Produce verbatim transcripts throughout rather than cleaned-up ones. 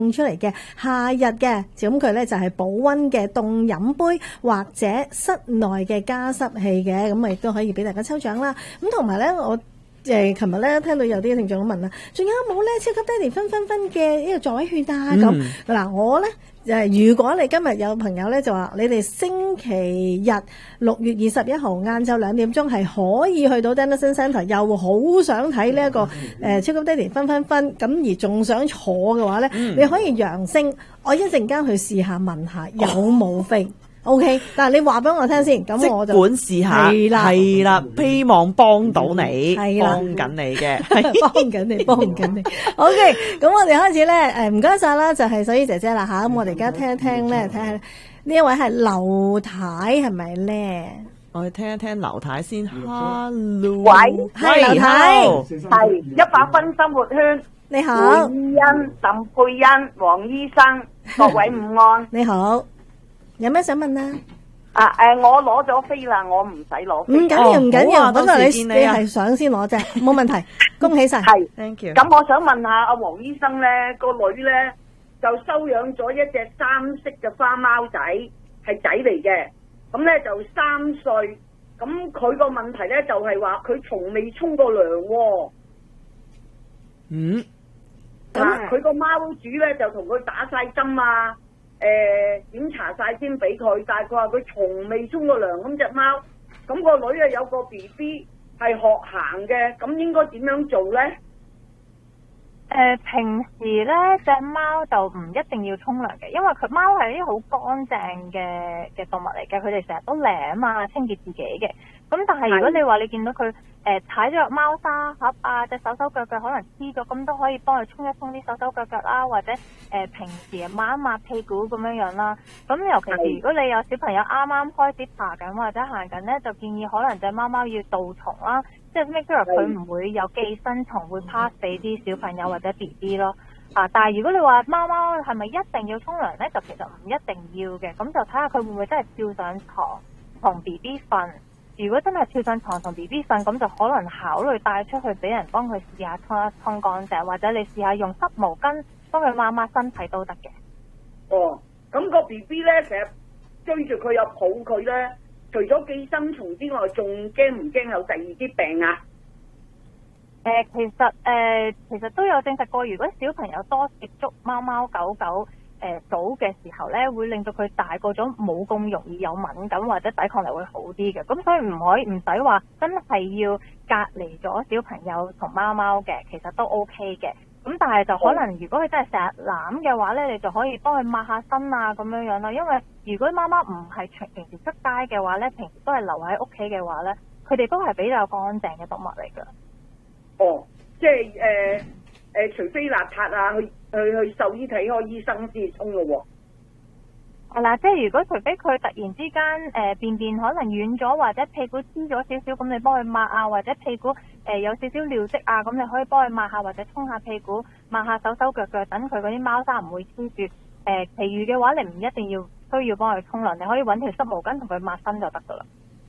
出嚟嘅夏日嘅，咁佢咧就係保溫嘅凍飲杯或者室內嘅加濕器嘅，咁亦都可以俾大家抽獎啦。咁同埋咧，我誒琴日咧聽到有啲聽眾問啦，仲有冇咧超級爹哋分分分嘅呢個座位券啊？咁嗱、嗯，我咧誒，如果你今日有朋友咧就話，你哋星期日六月二十一號晏晝兩點鐘係可以去到 Denison Centre， 又好想睇呢一個誒、呃、超級爹哋分分分，咁而仲想坐嘅話咧，嗯、你可以揚聲，我一陣間去試下問下有冇飛。O、okay, K， 但係你話俾我聽先，咁我就管試下，係啦，係啦，希望幫到你，係啦，幫緊你嘅， 幫緊你，幫緊你。O K， 咁我哋開始咧，誒唔該晒啦，就係所以姐姐啦吓，咁我哋而家聽一聽咧，睇下呢一位係劉太係咪咧？ 我哋聽一聽劉太先。Hello， 喂， 係劉太， 係一百分生活圈， 你好， 胡依欣、鄧佩欣、黃醫生，各位午安， 你好。有咩想問啊？ 啊誒，我攞咗飛啦，我唔使攞飛。 唔緊要，唔緊要，本來你你你係想先攞啫，冇問題，恭喜晒。 係 ，thank you。 咁我想問下阿黃醫生咧，個女咧就收養咗一隻三色嘅花貓仔，係仔嚟嘅。咁咧就三歲，咁佢個問題咧就係話佢從未沖過涼喎。 嗯。 咁佢個貓主咧就同佢打晒針啊。誒、呃，檢查晒先俾佢，但係佢話佢從未沖過涼咁隻貓，咁、那個女啊有個 B B 係學行嘅，咁應該點樣做咧？ 誒、呃，平時咧隻貓就唔一定要沖涼嘅，因為佢貓係啲好乾淨嘅嘅動物嚟嘅，佢哋成日都舐啊，清潔自己嘅。咁但係如果你話你見到佢誒踩咗入貓砂盒啊，隻手手腳腳可能黐咗，咁都可以幫佢沖一沖啲手手腳腳啦，或者誒、呃、平時抹一抹屁股咁樣樣啦。咁尤其是如果你有小朋友啱啱開始爬緊或者行緊咧，就建議可能隻貓貓要杜蟲啦，即係 make sure 佢唔會有寄生蟲會 pass 俾啲小朋友或者 B B 咯。啊，但係如果你話貓貓係咪一定要沖涼咧，就其實唔一定要嘅，咁就睇下佢會唔會真係跳上床同 B B 瞓。如果真係跳上床同 B B 瞓，咁就可能考慮帶出去俾人幫佢試下沖一沖乾淨，或者你試下用濕毛巾幫佢抹抹身體都得嘅。 哦，咁、個 B B 咧成日追住佢又抱佢咧，除咗寄生蟲之外，仲驚唔驚有第二啲病啊？ 誒、呃，其實誒、呃，其實都有證實過，如果小朋友多接觸貓貓狗狗誒早嘅時候咧，會令到佢大個咗冇咁容易有敏感或者抵抗力會好啲嘅。咁所以唔可以唔使話真係要隔離咗小朋友同貓貓嘅，其實都 OK 嘅。咁但係就可能如果佢真係成日攬嘅話咧，你就可以幫佢抹下身啊咁樣樣啦。因為如果貓貓唔係平時出街嘅話咧，平時都係留喺屋企嘅話咧，佢哋都係比較乾淨嘅動物嚟㗎。 哦，即係誒誒，除非邋遢啊，去去去獸醫睇開醫生先沖咯喎。 係啦，即係如果除非佢突然之間誒、呃、便便可能軟咗，或者屁股黐咗少少，咁你幫佢抹啊，或者屁股誒、呃、有少少尿漬啊，咁你可以幫佢抹下，或者沖下屁股，抹下手手腳腳，等佢嗰啲貓砂唔會黐住。誒、呃，其餘嘅話你唔一定要需要幫佢沖涼，你可以揾條濕毛巾同佢抹身就得噶啦。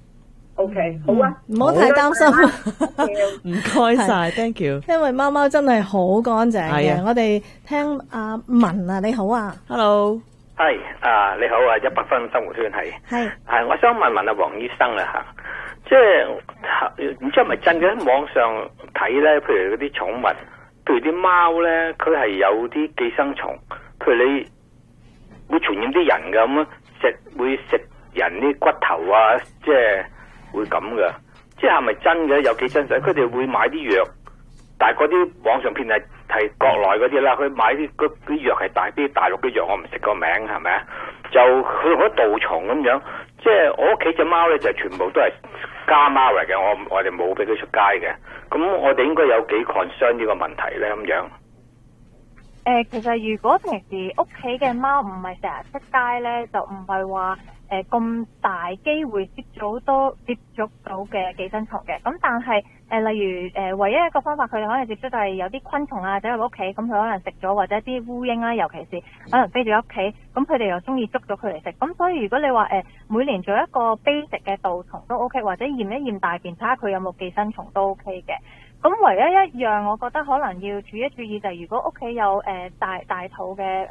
O K，好啊， 唔好太擔心。 唔該晒 ，thank you。 因為貓貓真係好乾淨嘅。 啊、 我哋聽阿文啊，你好啊 ，Hello， 係啊，你好啊，一百分生活圈係係係，我想問問阿黃醫生啊吓，即係唔知係咪真嘅？喺網上睇咧，譬如嗰啲寵物，譬如啲貓咧，佢係有啲寄生蟲，譬如你會傳染啲人噶咁啊，食會食人啲骨頭啊，即係。會咁噶，即係咪真嘅有寄生蟲？佢哋會買啲藥，但係嗰啲網上片係係國內嗰啲啦，佢買啲嗰啲藥係大啲大陸嘅藥，我唔識個名係咪啊？就佢好多杜蟲咁樣，即係我屋企隻貓咧就全部都係家貓嚟嘅，我我哋冇俾佢出街嘅，咁我哋應該有幾 concern 呢個問題咧咁樣。 誒、呃，其實如果平時屋企嘅貓唔係成日出街咧，就唔係話誒咁大機會接觸到接觸到嘅寄生蟲嘅。咁但係誒、呃，例如誒、呃，唯一一個方法，佢哋可能接觸到係有啲昆蟲啊走入屋企，咁佢可能食咗，或者啲烏蠅啦，尤其是可能飛咗屋企，咁佢哋又中意捉咗佢嚟食。咁所以如果你話誒、呃、每年做一個 basic 嘅杜蟲都 OK，或者驗一驗大便睇下佢有冇寄生蟲都 OK 嘅。 咁唯一一樣，我覺得可能要注意一注意就係，如果屋企有誒、呃、大大肚嘅